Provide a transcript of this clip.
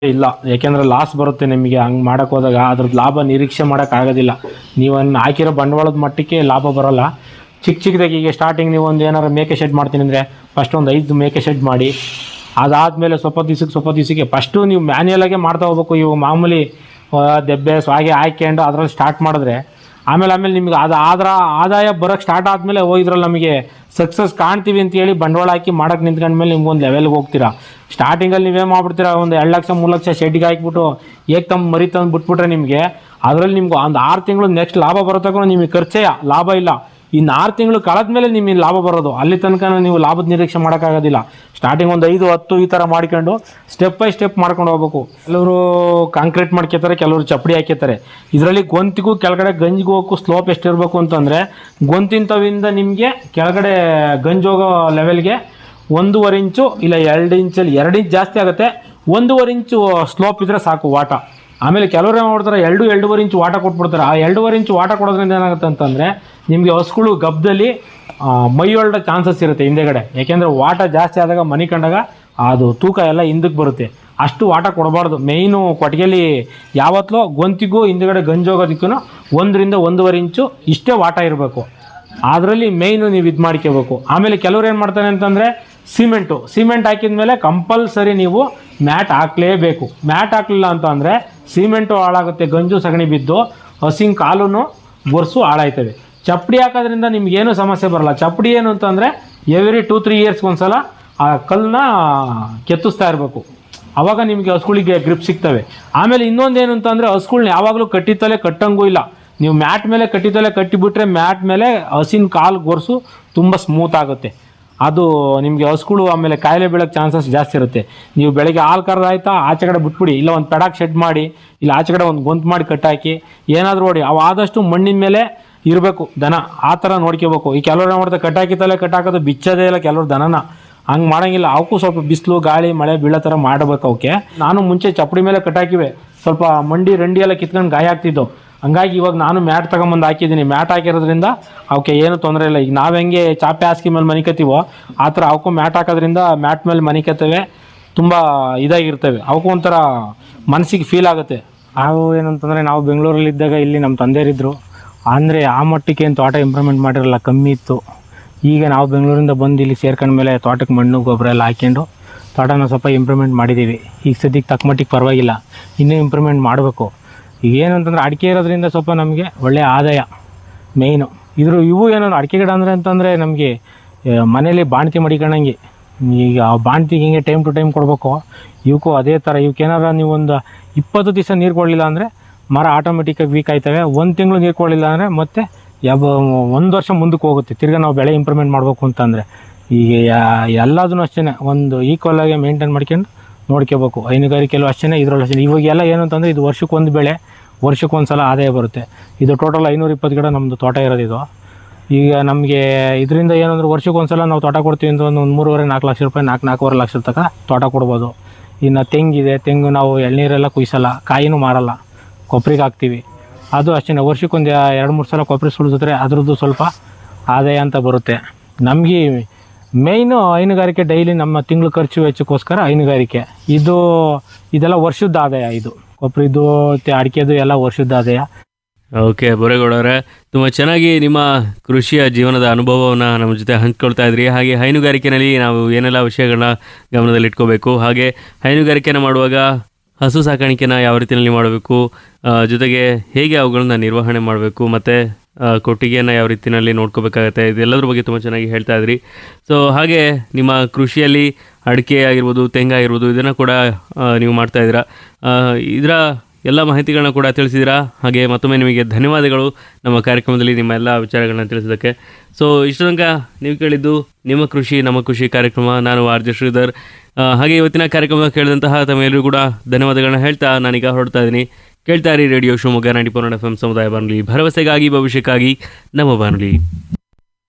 ಇಲ್ಲ, ಯಾಕೆಂದ್ರೆ ಲಾಸ್ ಬರುತ್ತೆ ನಿಮಗೆ. ಹಂಗೆ ಮಾಡಕ್ ಹೋದಾಗ ಅದ್ರದ್ದು ಲಾಭ ನಿರೀಕ್ಷೆ ಮಾಡಕ್ ಆಗೋದಿಲ್ಲ. ನೀವು ಹಾಕಿರೋ ಬಂಡವಾಳದ ಮಟ್ಟಕ್ಕೆ ಲಾಭ ಬರೋಲ್ಲ. ಚಿಕ್ಕದಾಗಿ ಈಗ ಸ್ಟಾರ್ಟಿಂಗ್ ನೀವು ಒಂದು ಏನಾರು ಮೇಕೆ ಶೆಡ್ ಮಾಡ್ತೀನಿ ಅಂದರೆ ಫಸ್ಟ್ ಒಂದು 5 ಮೇಕೆ ಶೆಡ್ ಮಾಡಿ, ಅದಾದಮೇಲೆ ಸ್ವಲ್ಪ ದಿವಸಕ್ಕೆ ಫಸ್ಟು ನೀವು ಮ್ಯಾನ್ಯಲಾಗೆ ಮಾಡ್ತಾ ಹೋಗ್ಬೇಕು. ಇವು ಮಾಮೂಲಿ ದೆಬ್ಬೆ ಸ್ವಾಗೆ ಹಾಕ್ಕೊಂಡು ಅದ್ರಲ್ಲಿ ಸ್ಟಾರ್ಟ್ ಮಾಡಿದ್ರೆ ಆಮೇಲೆ ನಿಮ್ಗೆ ಅದರ ಆದಾಯ ಬರೋಕ್ಕೆ ಸ್ಟಾರ್ಟ್ ಆದಮೇಲೆ ಇದ್ರಲ್ಲಿ ನಮಗೆ ಸಕ್ಸಸ್ ಕಾಣ್ತೀವಿ ಅಂತೇಳಿ ಬಂಡವಾಳ ಹಾಕಿ ಮಾಡೋಕ್ಕೆ ನಿಂತ್ಕೊಂಡ್ಮೇಲೆ ನಿಮ್ಗೊಂದು ಲೆವೆಲ್ಗೆ ಹೋಗ್ತೀರಾ. ಸ್ಟಾರ್ಟಿಂಗಲ್ಲಿ ನೀವೇ ಮಾಡ್ಬಿಡ್ತೀರಾ, ಒಂದು 2 ಲಕ್ಷ 3 ಲಕ್ಷ ಶೆಡ್ಗೆ ಹಾಕ್ಬಿಟ್ಟು ಮರಿ ತಂದು ಬಿಟ್ಬಿಟ್ರೆ ನಿಮಗೆ ಅದರಲ್ಲಿ ನಿಮ್ಗೆ ಒಂದು 6 ತಿಂಗಳು ನೆಕ್ಸ್ಟ್ ಲಾಭ ಬರೋತಕ್ಕ ನಿಮಗೆ ಖರ್ಚೇ ಲಾಭ ಇಲ್ಲ. ಇನ್ನು 6 ತಿಂಗಳು ಕಳೆದ್ಮೇಲೆ ನಿಮಗೆ ಲಾಭ ಬರೋದು. ಅಲ್ಲಿ ತನಕ ನೀವು ಲಾಭದ ನಿರೀಕ್ಷೆ ಮಾಡೋಕ್ಕಾಗೋದಿಲ್ಲ. ಸ್ಟಾರ್ಟಿಂಗ್ ಒಂದು 5 10 ಈ ಥರ ಮಾಡ್ಕೊಂಡು ಸ್ಟೆಪ್ ಬೈ ಸ್ಟೆಪ್ ಮಾಡ್ಕೊಂಡು ಹೋಗ್ಬೇಕು. ಕೆಲವರು ಕಾಂಕ್ರೀಟ್ ಮಾಡ್ಕೊತಾರೆ, ಕೆಲವರು ಚಪ್ಪಡಿ ಹಾಕಿರ್ತಾರೆ. ಇದರಲ್ಲಿ ಗೊಂತಿಗೂ ಕೆಳಗಡೆ ಗಂಜಿಗೂ ಹೋಗಕ್ಕೂ ಸ್ಲೋಪ್ ಎಷ್ಟಿರಬೇಕು ಅಂತಂದರೆ, ಗೊಂತಿಂತವಿಂದ ನಿಮಗೆ ಕೆಳಗಡೆ ಗಂಜು ಹೋಗೋ ಲೆವೆಲ್ಗೆ 1.5 ಇಂಚು ಇಲ್ಲ 2 ಇಂಚಲ್ಲಿ 2 ಇಂಚ್ ಜಾಸ್ತಿ ಆಗುತ್ತೆ. 1.5 ಇಂಚು ಸ್ಲೋಪ್ ಇದ್ರೆ ಸಾಕು ವಾಟ. ಆಮೇಲೆ ಕೆಲವರು ಏನು ಮಾಡ್ತಾರೆ, 2.5 ಇಂಚು ವಾಟ ಕೊಟ್ಬಿಡ್ತಾರೆ. ಆ 2.5 ಇಂಚು ವಾಟ ಕೊಡೋದ್ರಿಂದ ಏನಾಗುತ್ತೆ ಅಂತಂದರೆ ನಿಮಗೆ ಹಸುಗಳು ಗಬ್ಬದಲ್ಲಿ ಮೈ ಹೊರಡೋ ಚಾನ್ಸಸ್ ಇರುತ್ತೆ ಹಿಂದೆಗಡೆ. ಯಾಕೆಂದರೆ ವಾಟ ಜಾಸ್ತಿ ಆದಾಗ ಮನೆ ಕಂಡಾಗ ಅದು ತೂಕ ಎಲ್ಲ ಹಿಂದಕ್ಕೆ ಬರುತ್ತೆ. ಅಷ್ಟು ವಾಟ ಕೊಡಬಾರ್ದು. ಮೇಯ್ನು ಕೊಟ್ಟಿಗೆಯಲ್ಲಿ ಯಾವತ್ತೂ ಗೊಂತಿಗೂ ಹಿಂದೆಗಡೆ ಗಂಜೋಗೋದಕ್ಕೂ 1 ರಿಂದ 1.5 ಇಂಚು ಇಷ್ಟೇ ವಾಟ ಇರಬೇಕು. ಅದರಲ್ಲಿ ಮೇಯ್ನು ನೀವು ಇದು ಮಾಡ್ಕೋಬೇಕು. ಆಮೇಲೆ ಕೆಲವ್ರು ಏನು ಮಾಡ್ತಾರೆ ಅಂತಂದರೆ ಸಿಮೆಂಟ್ ಹಾಕಿದ ಮೇಲೆ ಕಂಪಲ್ಸರಿ ನೀವು ಮ್ಯಾಟ್ ಹಾಕಲೇಬೇಕು. ಮ್ಯಾಟ್ ಹಾಕಲಿಲ್ಲ ಅಂತ ಅಂದರೆ ಸಿಮೆಂಟು ಹಾಳಾಗುತ್ತೆ, ಗಂಜು ಸಗಣಿ ಬಿದ್ದು ಹಸಿಂಗ್ ಕಾಲೂ ಗೊರ್ಸು ಹಾಳಾಯ್ತವೆ. ಚಪ್ಪಡಿ ಹಾಕೋದ್ರಿಂದ ನಿಮ್ಗೇನು ಸಮಸ್ಯೆ ಬರಲ್ಲ. ಚಪ್ಪಡಿ ಏನು ಅಂತಂದರೆ ಎವ್ರಿ 2-3 ಇಯರ್ಸ್ಗೆ ಒಂದ್ಸಲ ಆ ಕಲ್ಲನ್ನ ಕೆತ್ತಿಸ್ತಾ ಇರಬೇಕು. ಆವಾಗ ನಿಮಗೆ ಹಸುಗಳಿಗೆ ಗ್ರಿಪ್ ಸಿಗ್ತವೆ. ಆಮೇಲೆ ಇನ್ನೊಂದೇನು ಅಂತಂದರೆ ಹಸುಗಳ್ನ ಯಾವಾಗಲೂ ಕಟ್ಟಿತ್ತಲೇ ಕಟ್ಟಂಗೂ ಇಲ್ಲ. ನೀವು ಮ್ಯಾಟ್ ಮೇಲೆ ಕಟ್ಟಿತ್ತಲೇ ಕಟ್ಟಿಬಿಟ್ರೆ ಮ್ಯಾಟ್ ಮೇಲೆ ಹಸಿನ ಕಾಲು ಗೊರ್ಸು ತುಂಬ ಸ್ಮೂತ್ ಆಗುತ್ತೆ. ಅದು ನಿಮಗೆ ಹಸುಗಳು ಆಮೇಲೆ ಕಾಯಿಲೆ ಬೀಳೋಕ್ಕೆ ಚಾನ್ಸಸ್ ಜಾಸ್ತಿ ಇರುತ್ತೆ. ನೀವು ಬೆಳಗ್ಗೆ ಹಾಲು ಕರೆದಾಯ್ತಾ ಆಚೆ ಕಡೆ ಬಿಟ್ಬಿಡಿ, ಇಲ್ಲ ಒಂದು ಪೆಡಾಕ್ ಶೆಡ್ ಮಾಡಿ, ಇಲ್ಲ ಆಚೆ ಕಡೆ ಒಂದು ಗೊಂತು ಮಾಡಿ ಕಟ್ಟಾಕಿ ಏನಾದರೂ ನೋಡಿ. ಅವು ಆದಷ್ಟು ಮಣ್ಣಿನ ಮೇಲೆ ಇರಬೇಕು ದನ, ಆ ಥರ ನೋಡ್ಕೋಬೇಕು. ಈ ಕೆಲವ್ರು ಏನು ಮಾಡ್ತಾರೆ, ಕಟ್ಟಾಕಿತ್ತಲೇ ಕಟ್ಟಾಕೋದು ಬಿಚ್ಚೋದೇ ಇಲ್ಲ ಕೆಲವ್ರು ದನನ. ಹಂಗೆ ಮಾಡೋಂಗಿಲ್ಲ. ಅವಕ್ಕೂ ಸ್ವಲ್ಪ ಬಿಸಿಲು ಗಾಳಿ ಮಳೆ ಬೀಳೋ ಥರ ಮಾಡಬೇಕು ಅವಕ್ಕೆ. ನಾನು ಮುಂಚೆ ಚಪ್ಪಡಿ ಮೇಲೆ ಕಟ್ಟಾಕಿವೆ, ಸ್ವಲ್ಪ ರಂಡಿ ಎಲ್ಲ ಕಿತ್ಕೊಂಡು ಗಾಯ ಆಗ್ತಿದ್ದು. ಹಂಗಾಗಿ ಇವಾಗ ನಾನು ಮ್ಯಾಟ್ ತಗೊಂಬಂದು ಹಾಕಿದ್ದೀನಿ. ಮ್ಯಾಟ್ ಹಾಕಿರೋದ್ರಿಂದ ಅವಕ್ಕೆ ಏನು ತೊಂದರೆ ಇಲ್ಲ. ಈಗ ನಾವು ಹೆಂಗೆ ಚಾಪೆ ಹಾಸಿಗೆ ಮೇಲೆ ಮನಿಕತ್ತೀವೋ ಆ ಥರ ಅವಕ್ಕೂ ಮ್ಯಾಟ್ ಹಾಕೋದ್ರಿಂದ ಮ್ಯಾಟ್ ಮೇಲೆ ಮನಿಕತ್ತವೆ, ತುಂಬ ಇದಾಗಿರ್ತವೆ. ಅವಕ್ಕೂ ಒಂಥರ ಮನಸ್ಸಿಗೆ ಫೀಲ್ ಆಗುತ್ತೆ. ನಾವು ಏನಂತಂದರೆ, ನಾವು ಬೆಂಗಳೂರಲ್ಲಿದ್ದಾಗ ಇಲ್ಲಿ ನಮ್ಮ ತಂದೆಯರಿದ್ದರು. ಅಂದರೆ ಆ ಮಟ್ಟಕ್ಕೆ ಏನು ತೋಟ ಇಂಪ್ರೂವ್ಮೆಂಟ್ ಮಾಡಿರಲ್ಲ, ಕಮ್ಮಿ ಇತ್ತು. ಈಗ ನಾವು ಬೆಂಗಳೂರಿಂದ ಬಂದು ಇಲ್ಲಿ ಸೇರ್ಕೊಂಡ್ಮೇಲೆ ತೋಟಕ್ಕೆ ಮಣ್ಣು ಗೊಬ್ಬರ ಎಲ್ಲ ಹಾಕ್ಕೊಂಡು ತೋಟನ ಸ್ವಲ್ಪ ಇಂಪ್ರೂವ್ಮೆಂಟ್ ಮಾಡಿದ್ದೀವಿ. ಈಗ ಸದ್ಯಕ್ಕೆ ತಕ್ಕ ಮಟ್ಟಿಗೆ ಪರವಾಗಿಲ್ಲ, ಇನ್ನೂ ಇಂಪ್ರೂವ್ಮೆಂಟ್ ಮಾಡಬೇಕು. ಈಗ ಏನಂತಂದರೆ ಅಡಿಕೆ ಇರೋದ್ರಿಂದ ಸ್ವಲ್ಪ ನಮಗೆ ಒಳ್ಳೆಯ ಆದಾಯ ಮೇಯ್ನು. ಇವು ಏನೋ ಅಡಿಕೆ ಗಿಡ ಅಂತಂದರೆ ನಮಗೆ ಮನೇಲಿ ಬಾಣ್ತಿ ಮಡಿಕೊಳ್ಳಂಗೆ. ಈಗ ಆ ಬಾಣ್ತಿಗೆ ಹಿಂಗೆ ಟೈಮ್ ಟು ಟೈಮ್ ಕೊಡಬೇಕು. ಇವಕ್ಕೂ ಅದೇ ಥರ. ಇವಕ್ಕೇನಾರ ನೀವು ಒಂದು 20 ದಿವಸ ನೀರು ಕೊಡಲಿಲ್ಲ ಅಂದರೆ ಮರ ಆಟೋಮೆಟಿಕ್ಕಾಗಿ ವೀಕ್ ಆಯ್ತವೆ. 1 ತಿಂಗಳು ನೀರು ಕೊಡಲಿಲ್ಲ ಅಂದರೆ ಮತ್ತೆ 1 ವರ್ಷ ಮುಂದಕ್ಕೆ ಹೋಗುತ್ತೆ. ತಿರ್ಗಿ ನಾವು ಬೆಳೆ ಇಂಪ್ರೂವ್ಮೆಂಟ್ ಮಾಡಬೇಕು ಅಂತಂದರೆ ಈಗ ಎಲ್ಲದೂ ಅಷ್ಟೇ ಒಂದು ಈಕ್ವಲಾಗಿ ಮೇಂಟೈನ್ ಮಾಡ್ಕೊಂಡು ನೋಡ್ಕೋಬೇಕು. ಹೈನುಗಾರಿಕೆಯಲ್ಲೂ ಅಷ್ಟೇ, ಇದರಲ್ಲೂ ಅಷ್ಟೇ. ಇವಾಗೆಲ್ಲ ಏನು ಅಂತಂದರೆ ಇದು ವರ್ಷಕ್ಕೊಂದು ಬೆಳೆ, ವರ್ಷಕ್ಕೊಂದು ಸಲ ಆದಾಯ ಬರುತ್ತೆ. ಇದು ಟೋಟಲ್ 520 ಗಿಡ ನಮ್ಮದು ತೋಟ ಇರೋದಿದು. ಈಗ ನಮಗೆ ಇದರಿಂದ ಏನಂದ್ರೆ ವರ್ಷಕ್ಕೊಂದು ಸಲ ನಾವು ತೋಟ ಕೊಡ್ತೀವಿ ಅಂತ ಒಂದು 3.5-4 ಲಕ್ಷ ರೂಪಾಯಿ, 4-4.5 ಲಕ್ಷ ತನಕ ತೋಟ ಕೊಡ್ಬೋದು. ಇನ್ನು ತೆಂಗಿದೆ, ತೆಂಗು ನಾವು ಎಳ್ನೀರೆಲ್ಲ ಕುಯ್ಸಲ್ಲ, ಕಾಯಿನೂ ಮಾರಲ್ಲ, ಕೊಬ್ಬರಿಗೆ ಹಾಕ್ತೀವಿ. ಅದು ಅಷ್ಟೇ, ವರ್ಷಕ್ಕೊಂದು 2-3 ಸಲ ಕೊಬ್ಬರಿ ಸುಳಿಸಿದ್ರೆ ಅದರದ್ದು ಸ್ವಲ್ಪ ಆದಾಯ ಅಂತ ಬರುತ್ತೆ. ನಮಗೆ ಮೇಯ್ನು ಹೈನುಗಾರಿಕೆ. ಡೈಲಿ ನಮ್ಮ ತಿಂಗಳು ಖರ್ಚು ವೆಚ್ಚಕ್ಕೋಸ್ಕರ ಹೈನುಗಾರಿಕೆ. ಇದೆಲ್ಲ ವರ್ಷದ ಆದಾಯ. ಇದು ಕೊಬ್ಬರಿದು ಅಡಿಕೆದು ಎಲ್ಲ ವರ್ಷದ ಆದಾಯ. ಓಕೆ ಬೋರೇಗೌಡರೇ, ತುಂಬ ಚೆನ್ನಾಗಿ ನಿಮ್ಮ ಕೃಷಿಯ ಜೀವನದ ಅನುಭವವನ್ನು ನಮ್ಮ ಜೊತೆ ಹಂಚ್ಕೊಳ್ತಾ ಇದ್ರಿ. ಹಾಗೆ ಹೈನುಗಾರಿಕೆಯಲ್ಲಿ ನಾವು ಏನೆಲ್ಲ ವಿಷಯಗಳನ್ನ ಗಮನದಲ್ಲಿಟ್ಕೋಬೇಕು, ಹಾಗೆ ಹೈನುಗಾರಿಕೆನ ಮಾಡುವಾಗ ಹಸು ಸಾಕಾಣಿಕೆನ ಯಾವ ರೀತಿಯಲ್ಲಿ ಮಾಡಬೇಕು, ಜೊತೆಗೆ ಹೇಗೆ ಅವುಗಳನ್ನ ನಿರ್ವಹಣೆ ಮಾಡಬೇಕು, ಮತ್ತು ಕೊಟ್ಟಿಗೆಯನ್ನು ಯಾವ ರೀತಿಯಲ್ಲಿ ನೋಡ್ಕೋಬೇಕಾಗತ್ತೆ, ಇದೆಲ್ಲದ್ರ ಬಗ್ಗೆ ತುಂಬ ಚೆನ್ನಾಗಿ ಹೇಳ್ತಾ ಇದ್ರಿ. ಸೊ ಹಾಗೆ ನಿಮ್ಮ ಕೃಷಿಯಲ್ಲಿ ಅಡಿಕೆ ಆಗಿರ್ಬೋದು, ತೆಂಗಾಗಿರ್ಬೋದು, ಇದನ್ನು ಕೂಡ ನೀವು ಮಾಡ್ತಾಯಿದ್ದೀರಾ. ಇದರ ಎಲ್ಲ ಮಾಹಿತಿಗಳನ್ನ ಕೂಡ ತಿಳಿಸಿದ್ದೀರಾ. ಹಾಗೆ ಮತ್ತೊಮ್ಮೆ ನಿಮಗೆ ಧನ್ಯವಾದಗಳು ನಮ್ಮ ಕಾರ್ಯಕ್ರಮದಲ್ಲಿ ನಿಮ್ಮ ಎಲ್ಲ ವಿಚಾರಗಳನ್ನ ತಿಳಿಸೋದಕ್ಕೆ. ಸೊ ಇಷ್ಟು ತನಕ ನೀವು ಕೇಳಿದ್ದು ನಿಮ್ಮ ಕೃಷಿ ನಮ್ಮ ಖುಷಿ ಕಾರ್ಯಕ್ರಮ. ನಾನು RJ ಶ್ರೀಧರ್. ಹಾಗೆ ಇವತ್ತಿನ ಕಾರ್ಯಕ್ರಮ ಕೇಳಿದಂತಹ ತಮ್ಮೆಲ್ಲರಿಗೂ ಕೂಡ ಧನ್ಯವಾದಗಳನ್ನ ಹೇಳ್ತಾ ನಾನೀಗ ಹೊರಡ್ತಾ ಇದ್ದೀನಿ. ಕೇಳ್ತಾ ಇರಿ ರೇಡಿಯೋ ಶಿವಮೊಗ್ಗ 90.4 FM ಸಮುದಾಯ ಬಾನುಲಿ, ಭರವಸೆಗಾಗಿ ಭವಿಷ್ಯಕ್ಕಾಗಿ ನಮ್ಮ ಬಾನುಲಿ.